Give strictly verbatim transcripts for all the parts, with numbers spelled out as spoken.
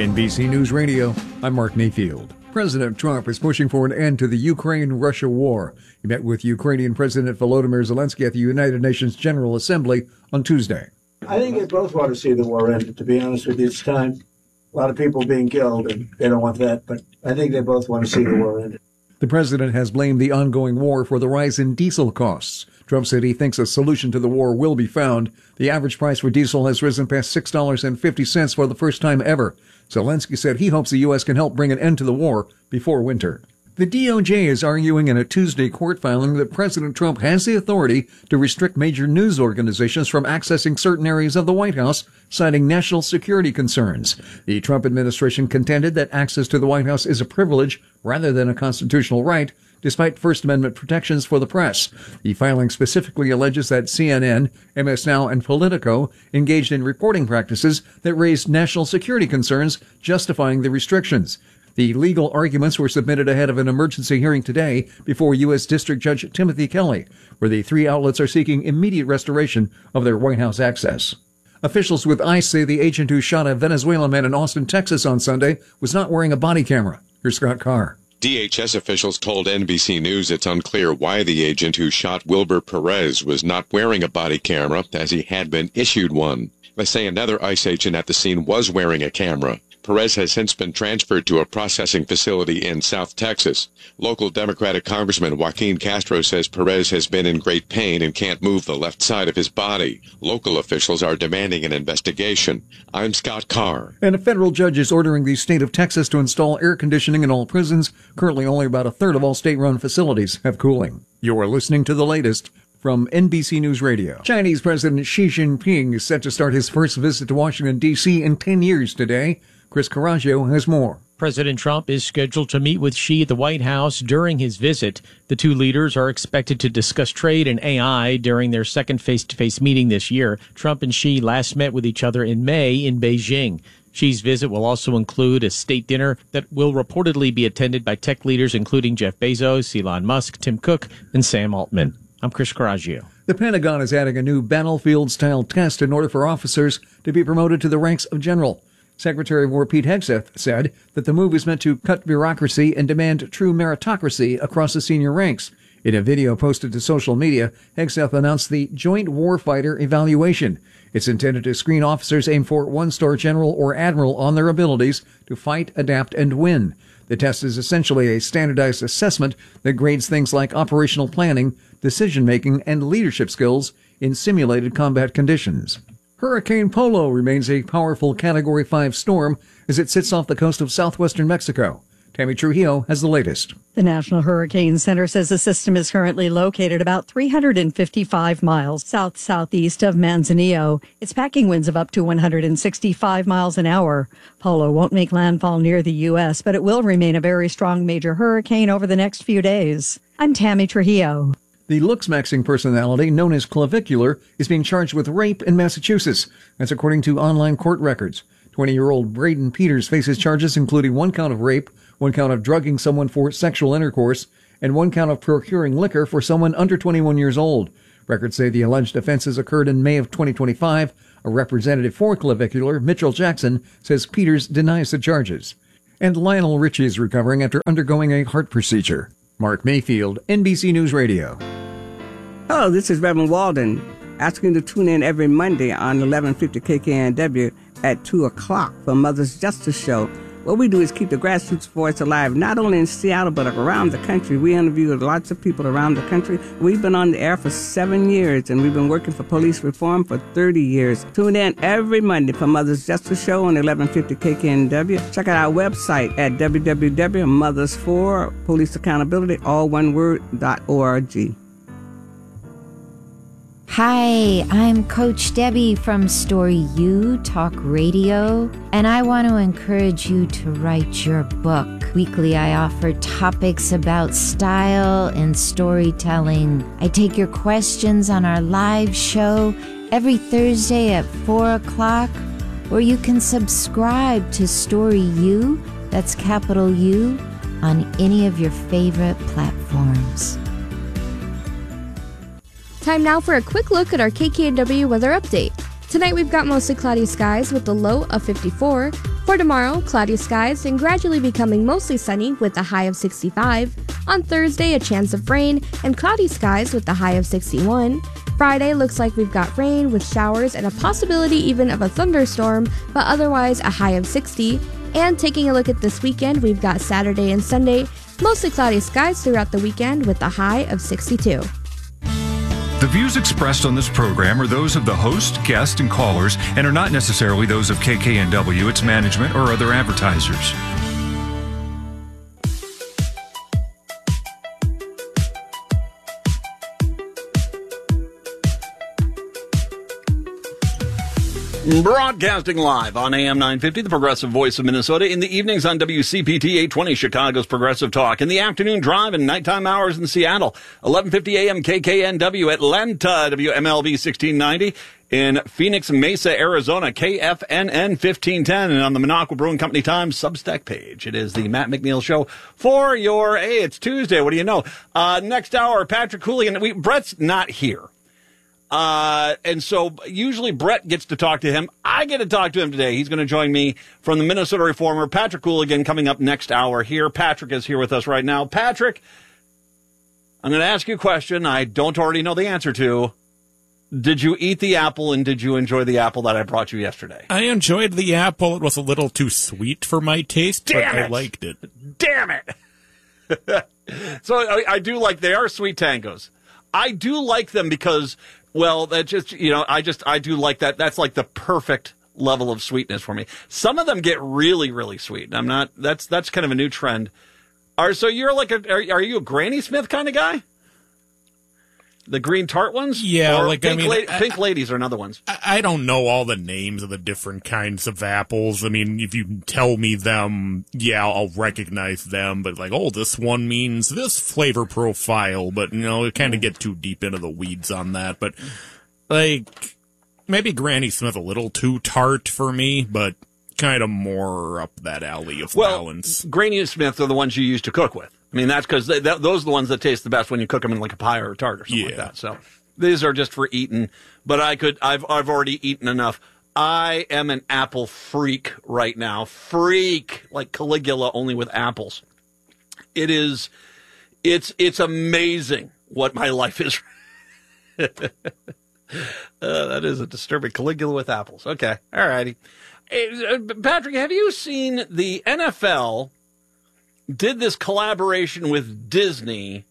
N B C News Radio, I'm Mark Mayfield. President Trump is pushing for an end to the Ukraine-Russia war. He met with Ukrainian President Volodymyr Zelensky at the United Nations General Assembly on Tuesday. I think they both want to see the war end, to be honest with you. It's time. A lot of people being killed, and they don't want that, but I think they both want to see the war end. The president has blamed the ongoing war for the rise in diesel costs. Trump said he thinks a solution to the war will be found. The average price for diesel has risen past six dollars and fifty cents for the first time ever. Zelensky said he hopes the U S can help bring an end to the war before winter. The D O J is arguing in a Tuesday court filing that President Trump has the authority to restrict major news organizations from accessing certain areas of the White House, citing national security concerns. The Trump administration contended that access to the White House is a privilege rather than a constitutional right, despite First Amendment protections for the press. The filing specifically alleges that C N N, M S Now, and Politico engaged in reporting practices that raised national security concerns, justifying the restrictions. The legal arguments were submitted ahead of an emergency hearing today before U S. District Judge Timothy Kelly, where the three outlets are seeking immediate restoration of their White House access. Officials with ICE say the agent who shot a Venezuelan man in Austin, Texas on Sunday was not wearing a body camera. Here's Scott Carr. D H S officials told N B C News it's unclear why the agent who shot Wilber Perez was not wearing a body camera, as he had been issued one. They say another ICE agent at the scene was wearing a camera. Perez has since been transferred to a processing facility in South Texas. Local Democratic Congressman Joaquin Castro says Perez has been in great pain and can't move the left side of his body. Local officials are demanding an investigation. I'm Scott Carr. And a federal judge is ordering the state of Texas to install air conditioning in all prisons. Currently, only about a third of all state-run facilities have cooling. You're listening to the latest from N B C News Radio. Chinese President Xi Jinping is set to start his first visit to Washington, D C in ten years today. Chris Caraggio has more. President Trump is scheduled to meet with Xi at the White House during his visit. The two leaders are expected to discuss trade and A I during their second face-to-face meeting this year. Trump and Xi last met with each other in May in Beijing. Xi's visit will also include a state dinner that will reportedly be attended by tech leaders including Jeff Bezos, Elon Musk, Tim Cook, and Sam Altman. I'm Chris Caraggio. The Pentagon is adding a new battlefield-style test in order for officers to be promoted to the ranks of general. Secretary of War Pete Hegseth said that the move is meant to cut bureaucracy and demand true meritocracy across the senior ranks. In a video posted to social media, Hegseth announced the Joint Warfighter Evaluation. It's intended to screen officers aimed for one-star general or admiral on their abilities to fight, adapt, and win. The test is essentially a standardized assessment that grades things like operational planning, decision-making, and leadership skills in simulated combat conditions. Hurricane Polo remains a powerful Category five storm as it sits off the coast of southwestern Mexico. Tammy Trujillo has the latest. The National Hurricane Center says the system is currently located about three hundred fifty-five miles south-southeast of Manzanillo. It's packing winds of up to one hundred sixty-five miles an hour. Polo won't make landfall near the U S, but it will remain a very strong major hurricane over the next few days. I'm Tammy Trujillo. The looks-maxing personality, known as Clavicular, is being charged with rape in Massachusetts. That's according to online court records. twenty-year-old Braden Peters faces charges including one count of rape, one count of drugging someone for sexual intercourse, and one count of procuring liquor for someone under twenty-one years old. Records say the alleged offenses occurred in May of twenty twenty-five. A representative for Clavicular, Mitchell Jackson, says Peters denies the charges. And Lionel Richie is recovering after undergoing a heart procedure. Mark Mayfield, N B C News Radio. Hello, this is Reverend Walden, asking you to tune in every Monday on eleven fifty K K N W at two o'clock for Mother's Justice Show. What we do is keep the grassroots voice alive, not only in Seattle, but around the country. We interview lots of people around the country. We've been on the air for seven years, and we've been working for police reform for thirty years. Tune in every Monday for Mother's Justice Show on eleven fifty K K N W. Check out our website at w w w dot mothers for police accountability, all one word, dot org. Hi, I'm Coach Debbie from Story U Talk Radio, and I want to encourage you to write your book. Weekly, I offer topics about style and storytelling. I take your questions on our live show every Thursday at four o'clock, or you can subscribe to Story U, that's capital U, on any of your favorite platforms. Time now for a quick look at our K K N W weather update. Tonight we've got mostly cloudy skies with a low of fifty-four. For For tomorrow, cloudy skies and gradually becoming mostly sunny with a high of sixty-five. On Thursday, a chance of rain and cloudy skies with a high of sixty-one. Friday looks like we've got rain with showers and a possibility even of a thunderstorm, but otherwise a high of sixty. And taking a look at this weekend, we've got Saturday and Sunday, mostly cloudy skies throughout the weekend with a high of sixty-two. The views expressed on this program are those of the host, guest, and callers, and are not necessarily those of K K N W, its management, or other advertisers. Broadcasting live on A M nine fifty, the Progressive Voice of Minnesota. In the evenings on W C P T eight twenty, Chicago's Progressive Talk. In the afternoon drive and nighttime hours in Seattle, eleven fifty A M K K N W. Atlanta, W M L B sixteen ninety. In Phoenix Mesa, Arizona, K F N N fifteen ten. And on the Minocqua Brewing Company Times Substack page, it is the Matt McNeil Show for your, hey, it's Tuesday, what do you know? Uh, next hour, Patrick Hooligan. We, Brett's not here. Uh, and so usually Brett gets to talk to him. I get to talk to him today. He's going to join me from the Minnesota Reformer, Patrick Hooligan, coming up next hour here. Patrick is here with us right now. Patrick, I'm going to ask you a question I don't already know the answer to. Did you eat the apple, and did you enjoy the apple that I brought you yesterday? I enjoyed the apple. It was a little too sweet for my taste, Damn but it. I liked it. Damn it. So I, I do like, they are sweet tangos. I do like them because, well, that just, you know, I just, I do like that. That's like the perfect level of sweetness for me. Some of them get really, really sweet. I'm not, that's, that's kind of a new trend. Are, so you're like a, are, are you a Granny Smith kind of guy? The green tart ones? Yeah, or like, pink I mean, la- I, pink ladies are another ones. I, I don't know all the names of the different kinds of apples. I mean, if you tell me them, yeah, I'll recognize them. But like, oh, this one means this flavor profile. But, you know, it kind of get too deep into the weeds on that. But, like, maybe Granny Smith a little too tart for me, but kind of more up that alley of well, balance. Granny Smith are the ones you used to cook with. I mean, that's because th- those are the ones that taste the best when you cook them in like a pie or a tart or something yeah. like that. So these are just for eating. But I could, I've, I've already eaten enough. I am an apple freak right now. Freak, like Caligula, only with apples. It is, it's, it's amazing what my life is. uh, that is a disturbing Caligula with apples. Okay, all righty. Uh, Patrick, have you seen the N F L? Did this collaboration with Disney,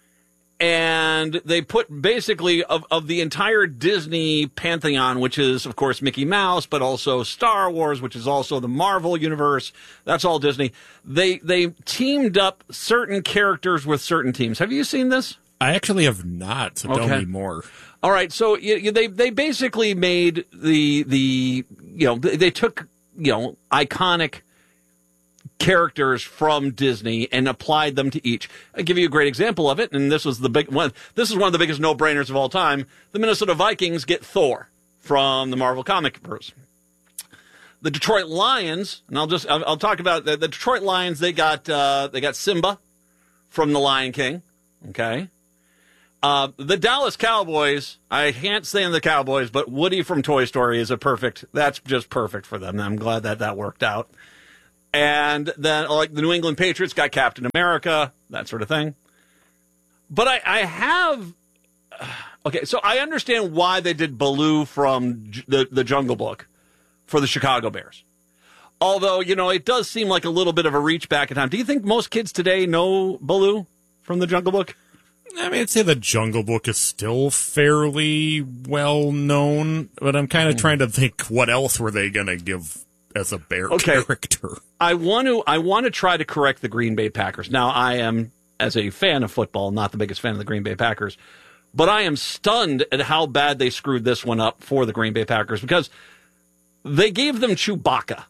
and they put basically of, of the entire Disney pantheon, which is, of course, Mickey Mouse, but also Star Wars, which is also the Marvel universe. That's all Disney. They they teamed up certain characters with certain teams. Have you seen this? I actually have not, so Okay. tell me more. All right, so you, you, they they basically made the the you know they, they took you know iconic characters from Disney and applied them to each. I'll give you a great example of it, and this was the big one. This is one of the biggest no-brainers of all time. The Minnesota Vikings get Thor from the Marvel comic verse. The Detroit Lions, and I'll just I'll, I'll talk about the, the Detroit Lions. They got uh, they got Simba from The Lion King. Okay. Uh, the Dallas Cowboys, I can't stand the Cowboys, but Woody from Toy Story is a perfect, that's just perfect for them. I'm glad that that worked out. And then, like, the New England Patriots got Captain America, that sort of thing. But I, I have, okay, so I understand why they did Baloo from the, the Jungle Book for the Chicago Bears. Although, you know, it does seem like a little bit of a reach back in time. Do you think most kids today know Baloo from the Jungle Book? I mean, I'd say the Jungle Book is still fairly well known, but I'm kind of trying to think what else were they going to give as a bear okay. character. I want to I want to try to correct the Green Bay Packers. Now, I am, as a fan of football, not the biggest fan of the Green Bay Packers, but I am stunned at how bad they screwed this one up for the Green Bay Packers because they gave them Chewbacca.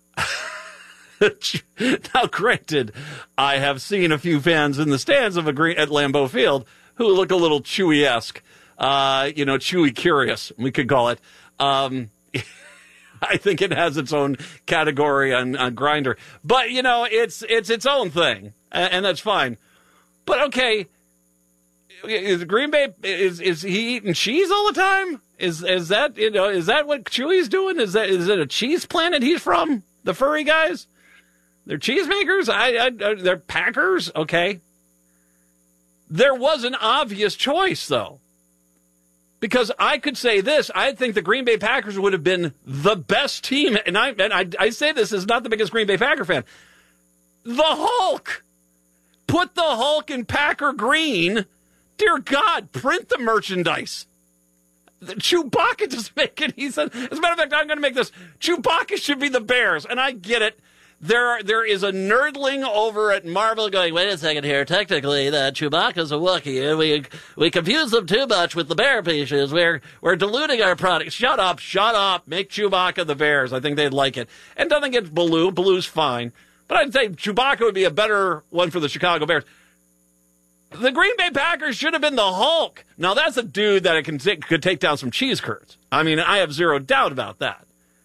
Now, granted, I have seen a few fans in the stands of a green at Lambeau Field who look a little Chewie-esque, uh, you know, Chewie curious, we could call it. Um, I think it has its own category on, on Grindr, but you know, it's it's its own thing, and, and that's fine. But okay, is Green Bay is is he eating cheese all the time? Is is that you know is that what Chewie's doing? Is that is it a cheese planet he's from? The furry guys? They're cheesemakers? I, I, they're Packers? Okay. There was an obvious choice, though. Because I could say this, I think the Green Bay Packers would have been the best team, and I and I, I say this as not the biggest Green Bay Packer fan. The Hulk! Put the Hulk in Packer green. Dear God, print the merchandise. The Chewbacca doesn't make it. He said, as a matter of fact, I'm going to make this. Chewbacca should be the Bears, and I get it. There, are, there is a nerdling over at Marvel going, wait a second here, technically, that Chewbacca's a Wookiee. We we confuse them too much with the bear pieces. We're, we're diluting our product. Shut up, shut up. Make Chewbacca the Bears. I think they'd like it. And nothing against Baloo. Baloo's fine. But I'd say Chewbacca would be a better one for the Chicago Bears. The Green Bay Packers should have been the Hulk. Now, that's a dude that can t- could take down some cheese curds. I mean, I have zero doubt about that.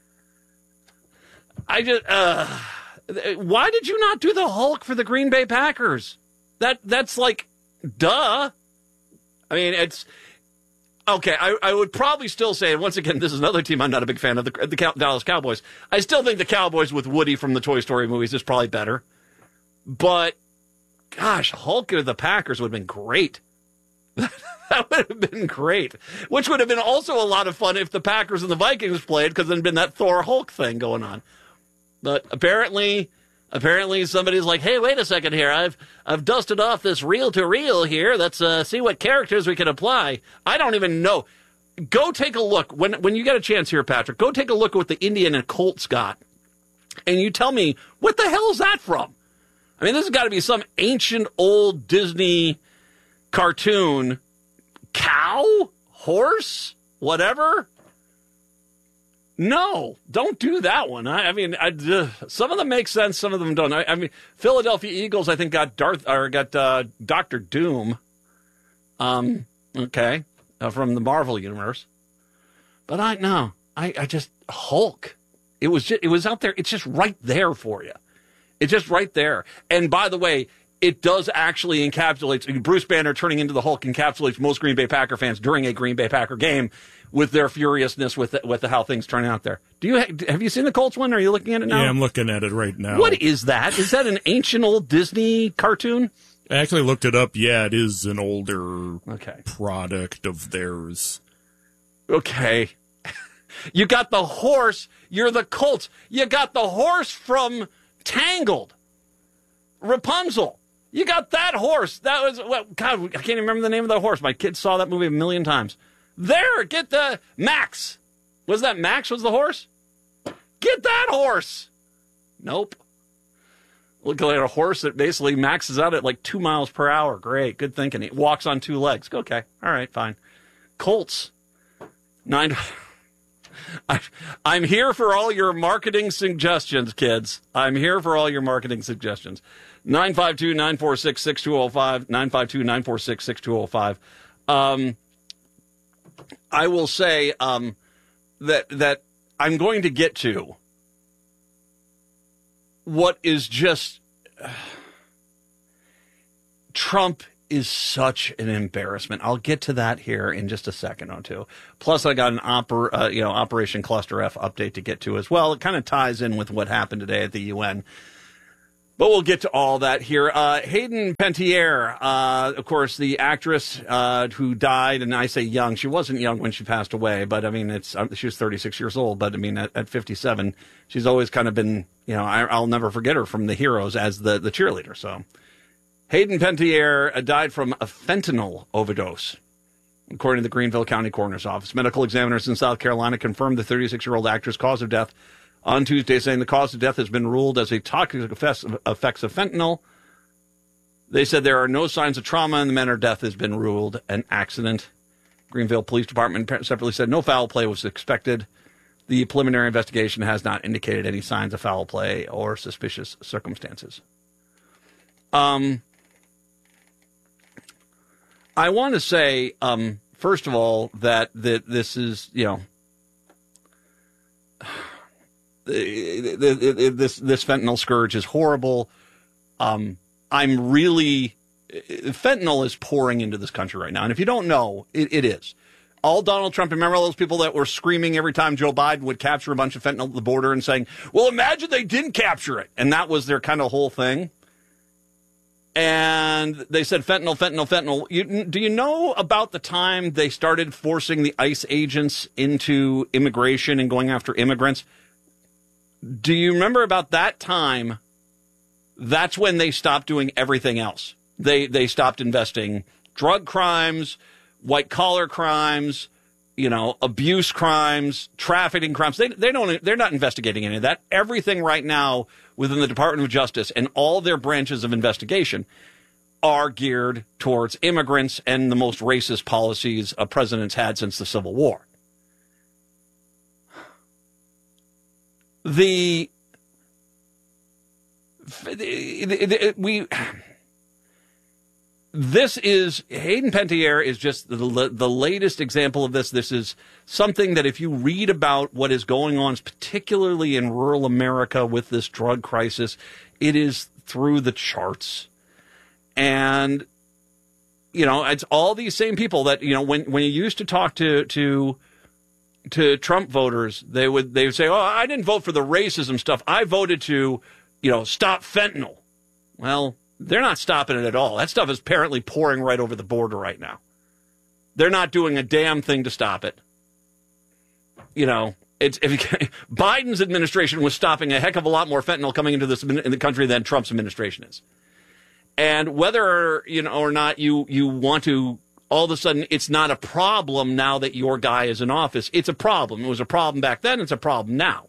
I just... Uh, Why did you not do the Hulk for the Green Bay Packers? That that's like, duh. I mean, it's okay. I, I would probably still say, and once again, this is another team I'm not a big fan of, the, the Cow- Dallas Cowboys. I still think the Cowboys with Woody from the Toy Story movies is probably better. But, gosh, Hulk of the Packers would have been great. That would have been great. Which would have been also a lot of fun if the Packers and the Vikings played, because then been that Thor Hulk thing going on. But apparently, apparently somebody's like, hey, wait a second here. I've I've dusted off this reel-to-reel here. Let's uh, see what characters we can apply. I don't even know. Go take a look. When when you get a chance here, Patrick, go take a look at what the Indian and Colts got. And you tell me, what the hell is that from? I mean, this has got to be some ancient old Disney cartoon. Cow? Horse? Whatever? No, don't do that one. I, I mean, I, uh, some of them make sense, some of them don't. I, I mean, Philadelphia Eagles, I think, got Darth or got uh, Doctor Doom. Um, okay, uh, from the Marvel universe. But I no, I, I just Hulk. It was just, it was out there. It's just right there for you. It's just right there. And by the way, it does actually encapsulate Bruce Banner turning into the Hulk encapsulates most Green Bay Packer fans during a Green Bay Packer game, with their furiousness with the, with the, how things turn out there. Do you ha- have you seen the Colts one? Are you looking at it now? Yeah, I'm looking at it right now. What is that? Is that an ancient old Disney cartoon? I actually looked it up. Yeah, it is an older okay. product of theirs. Okay. You got the horse. You're the Colts. You got the horse from Tangled. Rapunzel. You got that horse. That was, well, God, I can't even remember the name of the horse. My kids saw that movie a million times. There, get the Max. Was that Max was the horse? Get that horse. Nope. Look at a horse that basically maxes out at like two miles per hour. Great, good thinking. It walks on two legs. Okay, all right, fine. Colts. Nine. I, I'm here for all your marketing suggestions, kids. I'm here for all your marketing suggestions. nine five two, nine four six, six two zero five. nine five two, nine four six, six two zero five. Um... I will say um, that that I'm going to get to what is just uh, Trump is such an embarrassment. I'll get to that here in just a second or two. Plus, I got an oper, uh, you know Operation Cluster F update to get to as well. It kind of ties in with what happened today at the U N. But we'll get to all that here. Uh, Hayden Panettiere, uh, of course, the actress uh, who died, and I say young. She wasn't young when she passed away, but I mean, it's uh, she was thirty-six years old. But I mean, at, at fifty-seven, she's always kind of been, you know, I, I'll never forget her from The Heroes as the, the cheerleader. So Hayden Panettiere died from a fentanyl overdose, according to the Greenville County Coroner's Office. Medical examiners in South Carolina confirmed the thirty-six-year-old actress' cause of death on Tuesday, saying the cause of death has been ruled as a toxic effects of fentanyl. They said there are no signs of trauma, and the manner of death has been ruled an accident. Greenville Police Department separately said no foul play was expected. The preliminary investigation has not indicated any signs of foul play or suspicious circumstances. Um, I want to say, um, first of all, that, that this is, you know, this this fentanyl scourge is horrible. Um, I'm really fentanyl is pouring into this country right now, and if you don't know, it, it is. all Donald Trump. Remember all those people that were screaming every time Joe Biden would capture a bunch of fentanyl at the border and saying, well, imagine they didn't capture it. And that was their kind of whole thing. And they said fentanyl, fentanyl, fentanyl. You, do you know about the time they started forcing the ICE agents into immigration and going after immigrants? Do you remember about that time? That's when they stopped doing everything else. They they stopped investing drug crimes, white collar crimes, you know, abuse crimes, trafficking crimes. They they don't they're not investigating any of that. Everything right now within the Department of Justice and all their branches of investigation are geared towards immigrants and the most racist policies a president's had since the Civil War. The, the, the, the we this is Hayden Panettiere is just the the latest example of this. This is something that if you read about what is going on, particularly in rural America with this drug crisis, it is through the charts. And you know, it's all these same people that, you know, when when you used to talk to to to Trump voters, they would they would say, "Oh, I didn't vote for the racism stuff. I voted to, you know, stop fentanyl." Well, they're not stopping it at all. That stuff is apparently pouring right over the border right now. They're not doing a damn thing to stop it. You know, it's if you, Biden's administration was stopping a heck of a lot more fentanyl coming into this in the country than Trump's administration is. And whether, you know, or not you you want to, all of a sudden, it's not a problem now that your guy is in office. It's a problem. It was a problem back then. It's a problem now.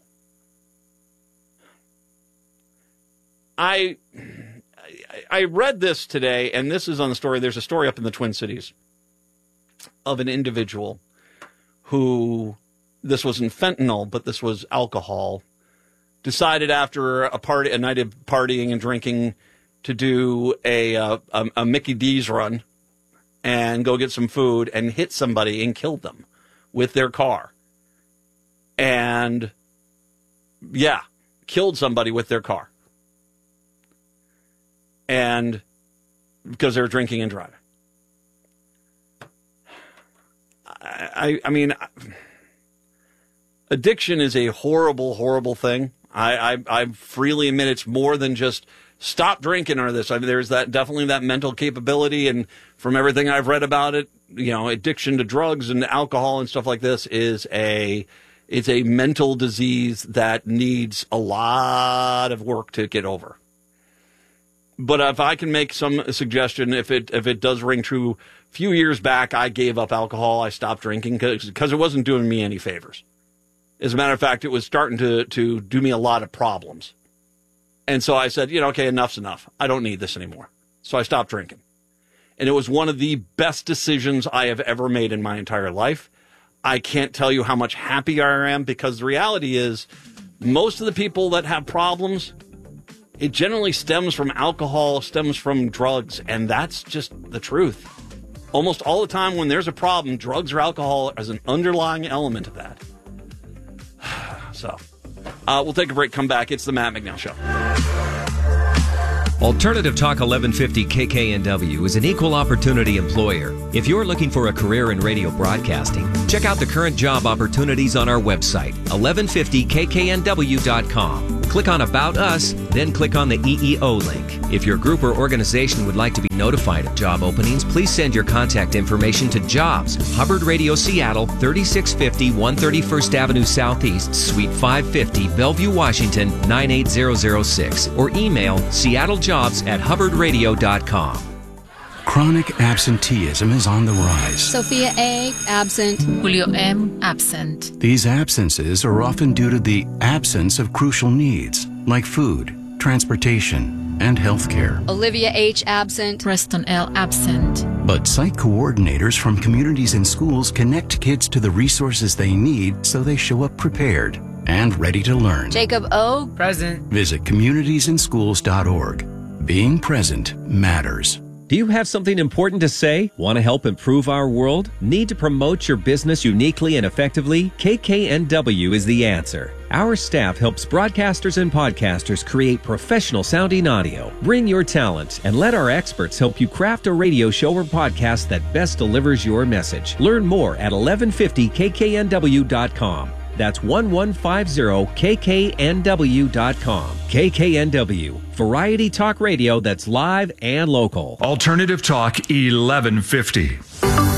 I I read this today, and this is on the story. There's a story up in the Twin Cities of an individual who, this wasn't fentanyl, but this was alcohol, decided after a party, a night of partying and drinking, to do a, uh, a, a Mickey D's run and go get some food and hit somebody and killed them with their car. And, yeah, killed somebody with their car. And because they were drinking and driving. I, I mean, addiction is a horrible, horrible thing. I, I, I freely admit it's more than just stop drinking or this. I mean, there's that definitely that mental capability, and from everything I've read about it, you know, addiction to drugs and alcohol and stuff like this is a it's a mental disease that needs a lot of work to get over. But if I can make some suggestion, if it if it does ring true, a few years back I gave up alcohol. I stopped drinking because it wasn't doing me any favors. As a matter of fact, it was starting to to do me a lot of problems. And so I said, you know, okay, enough's enough. I don't need this anymore. So I stopped drinking. And it was one of the best decisions I have ever made in my entire life. I can't tell you how much happier I am, because the reality is most of the people that have problems, it generally stems from alcohol, stems from drugs, and that's just the truth. Almost all the time when there's a problem, drugs or alcohol is an underlying element of that. So, uh, we'll take a break, come back. It's the Matt McNeil Show. Alternative Talk eleven fifty K K N W is an equal opportunity employer. If you're looking for a career in radio broadcasting, check out the current job opportunities on our website, eleven fifty K K N W dot com. Click on About Us, then click on the E E O link. If your group or organization would like to be notified of job openings, please send your contact information to Jobs, Hubbard Radio Seattle, thirty-six fifty one thirty-first Avenue Southeast, Suite five fifty, Bellevue, Washington, nine eight zero zero six, or email seattlejobs at hubbard radio dot com. Chronic absenteeism is on the rise. Sophia A., absent. Julio M., absent. These absences are often due to the absence of crucial needs, like food, transportation, and health care. Olivia H., absent. Preston L., absent. But site coordinators from communities and schools connect kids to the resources they need so they show up prepared and ready to learn. Jacob O., present. Visit communitiesandschools dot org. Being present matters. Do you have something important to say? Want to help improve our world? Need to promote your business uniquely and effectively? K K N W is the answer. Our staff helps broadcasters and podcasters create professional sounding audio. Bring your talent and let our experts help you craft a radio show or podcast that best delivers your message. Learn more at eleven fifty K K N W dot com. That's eleven fifty K K N W dot com. K K N W, variety talk radio that's live and local. Alternative Talk eleven fifty.